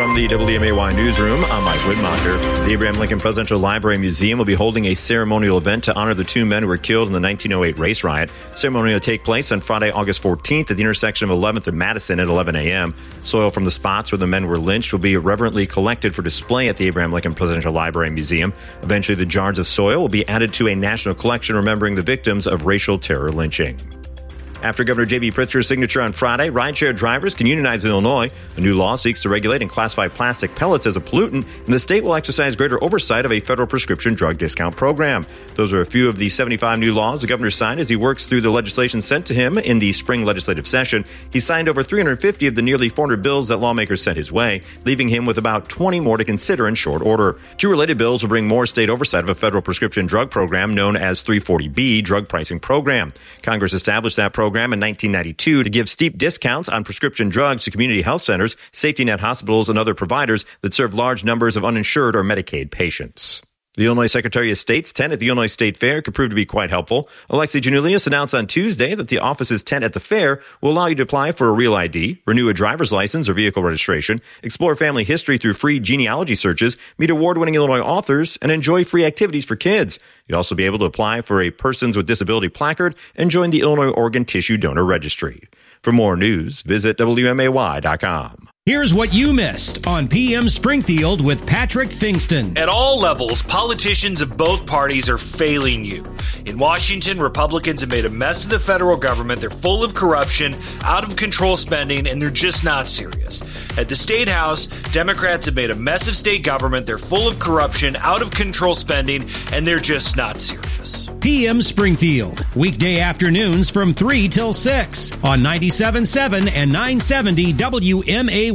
From the WMAY newsroom, I'm Mike Widmacher. The Abraham Lincoln Presidential Library Museum will be holding a ceremonial event to honor the two men who were killed in the 1908 race riot. The ceremony will take place on Friday, August 14th at the intersection of 11th and Madison at 11 a.m. Soil from the spots where the men were lynched will be reverently collected for display at the Abraham Lincoln Presidential Library Museum. Eventually, the jars of soil will be added to a national collection remembering the victims of racial terror lynching. After Governor J.B. Pritzker's signature on Friday, rideshare drivers can unionize in Illinois. A new law seeks to regulate and classify plastic pellets as a pollutant, and the state will exercise greater oversight of a federal prescription drug discount program. Those are a few of the 75 new laws the governor signed as he works through the legislation sent to him in the spring legislative session. He signed over 350 of the nearly 400 bills that lawmakers sent his way, leaving him with about 20 more to consider in short order. Two related bills will bring more state oversight of a federal prescription drug program known as 340B, Drug Pricing Program. Congress established that program in 1992 to give steep discounts on prescription drugs to community health centers, safety net hospitals, and other providers that serve large numbers of uninsured or Medicaid patients. The Illinois Secretary of State's tent at the Illinois State Fair could prove to be quite helpful. Alexi Janulius announced on Tuesday that the office's tent at the fair will allow you to apply for a real ID, renew a driver's license or vehicle registration, explore family history through free genealogy searches, meet award-winning Illinois authors, and enjoy free activities for kids. You'll also be able to apply for a Persons with Disability placard and join the Illinois Organ Tissue Donor Registry. For more news, visit WMAY.com. Here's what you missed on PM Springfield with Patrick Fingston. At all levels, politicians of both parties are failing you. In Washington, Republicans have made a mess of the federal government. They're full of corruption, out of control spending, and they're just not serious. At the State House, Democrats have made a mess of state government. They're full of corruption, out of control spending, and they're just not serious. PM Springfield, weekday afternoons from 3 till 6 on 97.7 and 970 WMAY.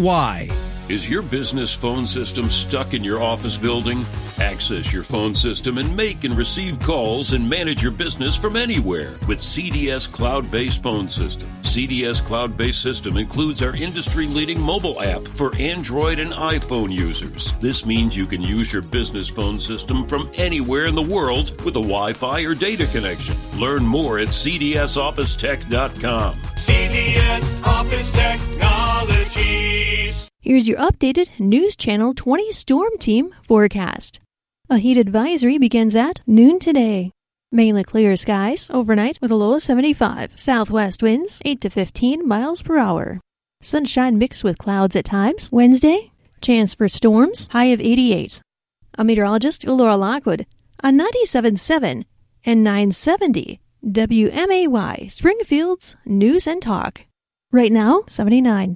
Is your business phone system stuck in your office building? Access your phone system and make and receive calls and manage your business from anywhere with CDS Cloud-Based Phone System. CDS Cloud-Based System includes our industry-leading mobile app for Android and iPhone users. This means you can use your business phone system from anywhere in the world with a Wi-Fi or data connection. Learn more at cdsofficetech.com. CDS Office Technologies. Here's your updated News Channel 20 Storm Team forecast. A heat advisory begins at noon today. Mainly clear skies overnight with a low of 75. Southwest winds 8 to 15 miles per hour. Sunshine mixed with clouds at times. Wednesday, chance for storms, high of 88. A meteorologist, Laura Lockwood, on 97.7 and 970 WMAY, Springfield's News and Talk. Right now, 79.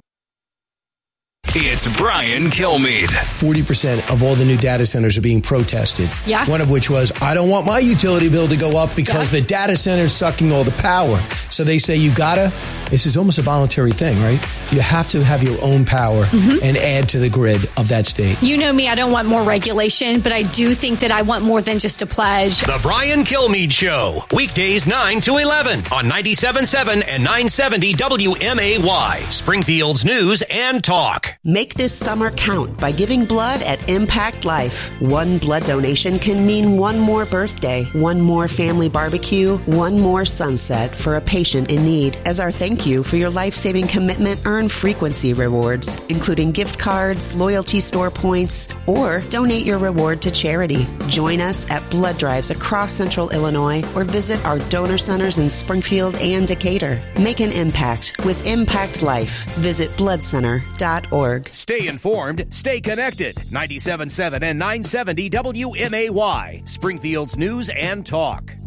It's Brian Kilmeade. 40% of all the new data centers are being protested. Yeah. One of which was, I don't want my utility bill to go up because the data center is sucking all the power. So they say this is almost a voluntary thing, right? You have to have your own power and add to the grid of that state. You know me, I don't want more regulation, but I do think that I want more than just a pledge. The Brian Kilmeade Show. Weekdays 9 to 11 on 97.7 and 970 WMAY. Springfield's News and Talk. Make this summer count by giving blood at Impact Life. One blood donation can mean one more birthday, one more family barbecue, one more sunset for a patient in need. As our thank you for your life-saving commitment, earn frequency rewards, including gift cards, loyalty store points, or donate your reward to charity. Join us at blood drives across Central Illinois or visit our donor centers in Springfield and Decatur. Make an impact with Impact Life. Visit bloodcenter.org. Stay informed, stay connected. 97.7 and 970 WMAY. Springfield's News and Talk.